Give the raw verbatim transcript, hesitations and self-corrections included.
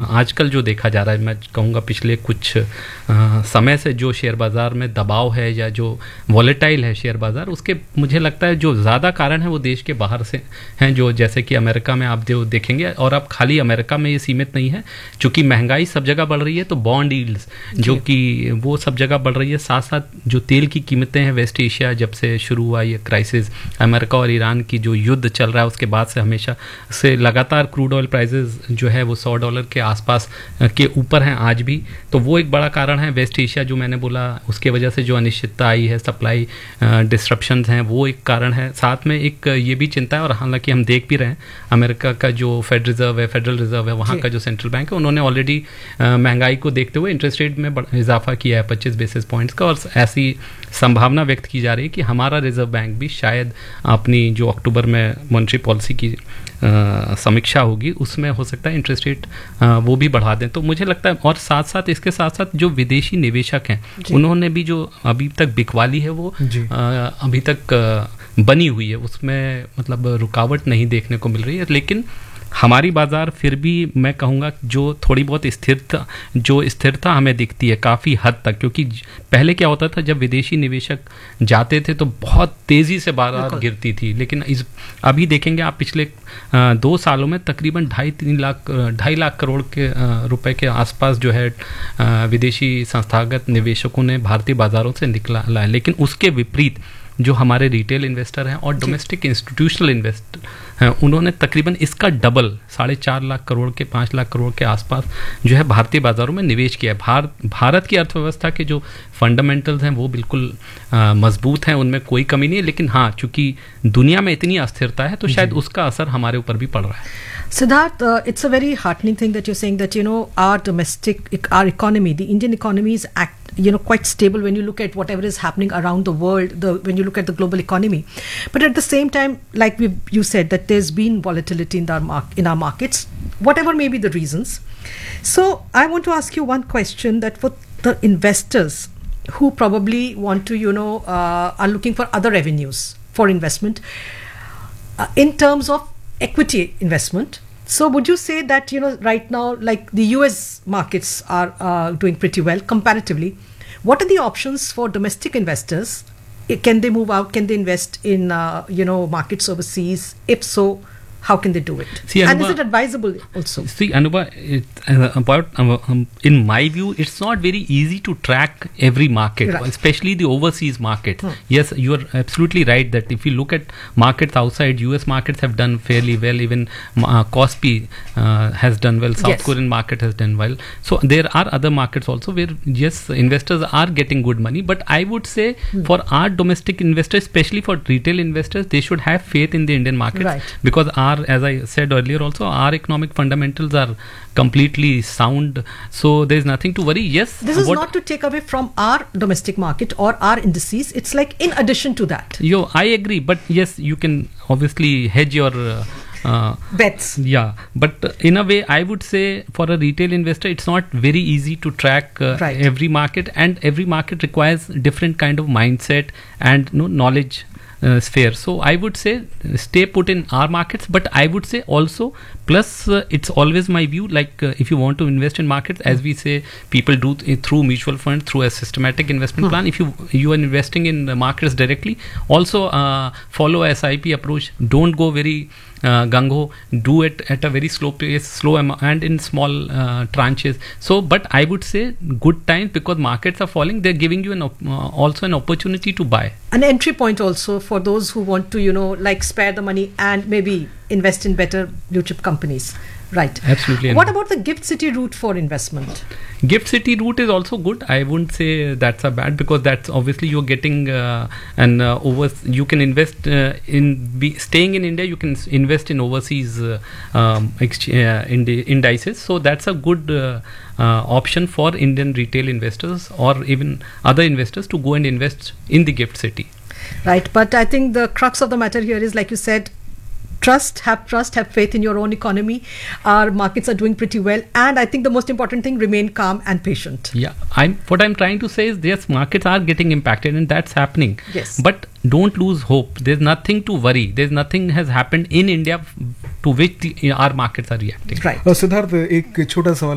आजकल जो देखा जा रहा है, मैं कहूँगा पिछले कुछ आ, समय से जो शेयर बाज़ार में दबाव है या जो वॉलेटाइल है शेयर बाज़ार, उसके मुझे लगता है जो ज़्यादा कारण है वो देश के बाहर से हैं, जो जैसे कि अमेरिका में आप जो देखेंगे, और अब खाली अमेरिका में ये सीमित नहीं है, चूँकि महंगाई सब जगह बढ़ रही है तो बॉन्ड यील्ड्स जो कि वो सब जगह बढ़ रही है, साथ साथ जो तेल की कीमतें हैं वेस्ट एशिया जब से शुरू हुआ ये क्राइसिस, अमेरिका और ईरान की जो युद्ध चल रहा है उसके बाद से हमेशा से लगातार क्रूड ऑयल प्राइसेस जो है वो सौ डॉलर के आसपास के ऊपर हैं आज भी, तो वो एक बड़ा कारण है। वेस्ट एशिया जो मैंने बोला उसके वजह से जो अनिश्चितता आई है, सप्लाई डिस्ट्रप्शंस हैं, वो एक कारण है। साथ में एक ये भी चिंता है, और हालांकि हम देख भी रहे हैं अमेरिका का जो फेड रिजर्व है, फेडरल रिजर्व है, वहाँ का जो सेंट्रल बैंक है, उन्होंने ऑलरेडी महंगाई को देखते हुए इंटरेस्ट रेट में इजाफा किया है पच्चीस बेसिस पॉइंट्स का, और ऐसी संभावना व्यक्त की जा रही है कि हमारा रिजर्व बैंक भी शायद अपनी जो अक्टूबर में मॉनेटरी पॉलिसी की आ, समीक्षा होगी उसमें हो सकता है इंटरेस्ट रेट वो भी बढ़ा दें। तो मुझे लगता है, और साथ साथ इसके साथ साथ जो विदेशी निवेशक हैं उन्होंने भी जो अभी तक बिकवाली है वो आ, अभी तक आ, बनी हुई है, उसमें मतलब रुकावट नहीं देखने को मिल रही है। लेकिन हमारी बाज़ार फिर भी मैं कहूँगा जो थोड़ी बहुत स्थिरता जो स्थिरता हमें दिखती है काफ़ी हद तक, क्योंकि पहले क्या होता था जब विदेशी निवेशक जाते थे तो बहुत तेज़ी से बाज़ार गिरती थी, लेकिन इस अभी देखेंगे आप पिछले आ, दो सालों में तकरीबन ढाई तीन लाख ढाई लाख करोड़ के आ, रुपए के आसपास जो है आ, विदेशी संस्थागत निवेशकों ने भारतीय बाज़ारों से निकला है। लेकिन उसके विपरीत जो हमारे रिटेल इन्वेस्टर हैं और डोमेस्टिक इंस्टीट्यूशनल इन्वेस्टर हैं, उन्होंने तकरीबन इसका डबल साढ़े चार लाख करोड़ के पाँच लाख करोड़ के आसपास जो है भारतीय बाज़ारों में निवेश किया है। भार, भारत की अर्थव्यवस्था के जो फंडामेंटल्स हैं वो बिल्कुल मजबूत हैं, उनमें कोई कमी नहीं है, लेकिन हाँ चूँकि दुनिया में इतनी अस्थिरता है तो शायद उसका असर हमारे ऊपर भी पड़ रहा है। Siddharth, uh, it's a very heartening thing that you're saying that, you know, our domestic, our economy, the Indian economy is act, you know, quite stable when you look at whatever is happening around the world, the, when you look at the global economy. But at the same time, like we you said, that there's been volatility in our, mar- in our markets, whatever may be the reasons. So I want to ask you one question, that for the investors who probably want to, you know, uh, are looking for other avenues for investment, uh, in terms of equity investment. So would you say that, you know, right now, like the U S markets are uh, doing pretty well comparatively, what are the options for domestic investors? Can they move out? Can they invest in, uh, you know, markets overseas? If so, how can they do it? See, and Anubha, is it advisable also? See, Anubha, it, uh, about um, in my view, it's not very easy to track every market, right, especially the overseas market. Hmm. Yes, you are absolutely right that if you look at markets outside, U S markets have done fairly well. Even uh, Kospi uh, has done well. South yes. Korean market has done well. So there are other markets also where yes, investors are getting good money. But I would say hmm. for our domestic investors, especially for retail investors, they should have faith in the Indian markets, right, because our, as I said earlier also, our economic fundamentals are completely sound, so there is nothing to worry. Yes, this is not to take away from our domestic market or our indices, it's like in addition to that. Yo, I agree, but yes, you can obviously hedge your uh, uh, bets. Yeah, but uh, in a way I would say for a retail investor it's not very easy to track uh, right. every market, and every market requires different kind of mindset and you know, knowledge Uh, sphere. So I would say stay put in our markets, but I would say also plus uh, it's always my view, like uh, if you want to invest in markets, as we say people do th- through mutual fund, through a systematic investment hmm. plan, if you you are investing in the markets directly, also uh, follow S I P approach. Don't go very uh, gung-ho, do it at a very slow pace, slow am- and in small uh, tranches. So but I would say good times, because markets are falling, they're giving you an op- uh, also an opportunity to buy. An entry point also for those who want to, you know, like spare the money and maybe invest in better blue chip companies. Right. Absolutely. What about the Gift City route for investment? Gift City route is also good. I wouldn't say that's a bad, because that's obviously you're getting uh, an uh, over. You can invest uh, in be, staying in India. You can invest in overseas uh, um, ex- uh, indi- indices. So that's a good uh, uh, option for Indian retail investors or even other investors to go and invest in the Gift City. Right. But I think the crux of the matter here is, like you said, trust, have trust, have faith in your own economy. Our markets are doing pretty well, and I think the most important thing, remain calm and patient. Yeah, I'm what I'm trying to say is, yes, markets are getting impacted, and that's happening. Yes. But don't lose hope. There's nothing to worry. There's nothing has happened in India to which the, our markets are reacting. Right. Siddharth, एक छोटा सवाल